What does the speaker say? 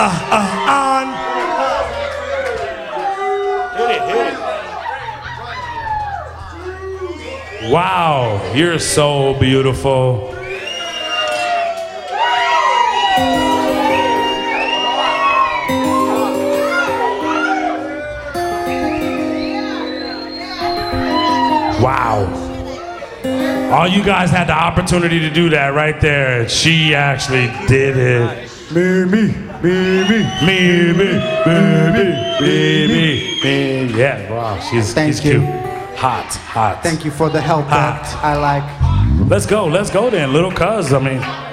on. Hit it. Wow, you're so beautiful. Wow. All you guys had the opportunity to do that right there. She actually did it. Me. Yeah, wow, she's cute. Hot. Thank you for the help that I like. Let's go then, little cuz, I mean.